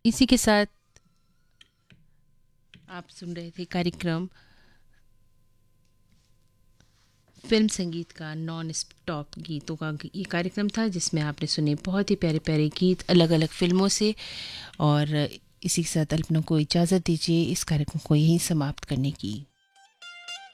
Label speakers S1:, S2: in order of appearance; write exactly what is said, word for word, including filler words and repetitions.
S1: इसी के साथ आप सुन रहे थे कार्यक्रम फिल्म संगीत का नॉन स्टॉप गीतों का ये कार्यक्रम था, जिसमें आपने सुने बहुत ही प्यारे प्यारे गीत अलग अलग फिल्मों से। और इसी के साथ अपनों को इजाज़त दीजिए इस कार्यक्रम को यहीं समाप्त करने की।